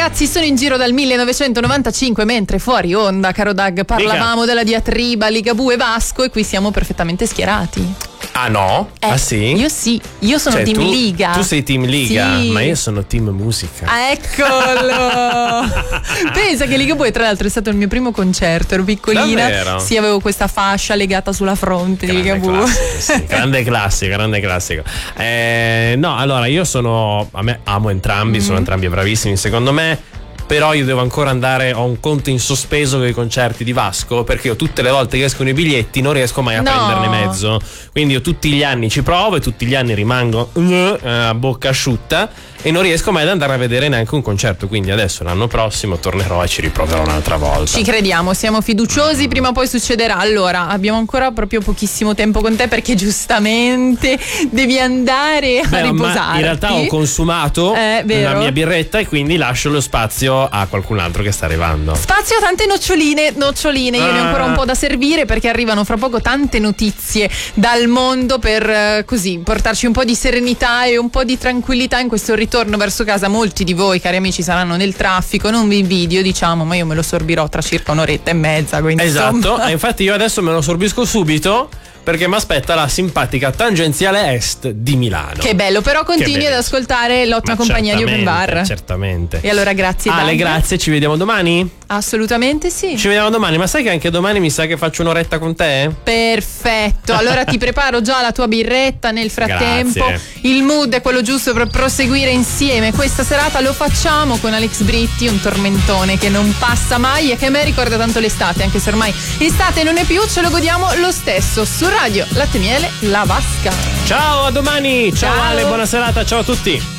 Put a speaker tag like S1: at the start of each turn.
S1: Ragazzi, sono in giro dal 1995, mentre fuori onda, caro Doug, parlavamo della diatriba Ligabue e Vasco e qui siamo perfettamente schierati.
S2: Ah no? Ah sì?
S1: Io sono team Liga.
S2: Tu sei team Liga,
S1: sì.
S2: Ma io sono team musica.
S1: Ah, eccolo! Pensa che Ligabue tra l'altro è stato il mio primo concerto, ero piccolina.
S2: Davvero?
S1: Sì, avevo questa fascia legata sulla fronte di Ligabue.
S2: Sì, grande classico. No, allora io amo entrambi, sono entrambi bravissimi secondo me. Però io devo ancora andare, ho un conto in sospeso con i concerti di Vasco, perché io tutte le volte che escono i biglietti non riesco mai a prenderne mezzo, quindi io tutti gli anni ci provo e tutti gli anni rimango a bocca asciutta e non riesco mai ad andare a vedere neanche un concerto, quindi adesso l'anno prossimo tornerò e ci riproverò un'altra volta.
S1: Ci crediamo, siamo fiduciosi, prima o poi succederà. Allora, abbiamo ancora proprio pochissimo tempo con te perché giustamente devi andare a riposarti.
S2: Ma in realtà ho consumato la mia birretta e quindi lascio lo spazio a qualcun altro che sta arrivando.
S1: Spazio a tante noccioline. Io ne ho ancora un po' da servire perché arrivano fra poco tante notizie dal mondo per così portarci un po' di serenità e un po' di tranquillità in questo ritorno verso casa. Molti di voi, cari amici, saranno nel traffico, non vi invidio, diciamo, ma io me lo sorbirò tra circa un'oretta e mezza. Quindi
S2: esatto, e infatti io adesso me lo sorbisco subito perché mi aspetta la simpatica tangenziale est di Milano.
S1: Che bello, però continui ad ascoltare l'ottima compagnia di Open Bar.
S2: Certamente.
S1: E allora grazie.
S2: Ale, grazie, ci vediamo domani?
S1: Assolutamente sì.
S2: Ci vediamo domani, ma sai che anche domani mi sa che faccio un'oretta con te?
S1: Perfetto, allora ti preparo già la tua birretta nel frattempo.
S2: Grazie.
S1: Il mood è quello giusto per proseguire insieme. Questa serata lo facciamo con Alex Britti, un tormentone che non passa mai e che a me ricorda tanto l'estate, anche se ormai estate non è più, ce lo godiamo lo stesso. Su Radio Latte Miele, La Vasca.
S2: Ciao, a domani. Ciao
S1: Ale,
S2: buona serata, ciao a tutti.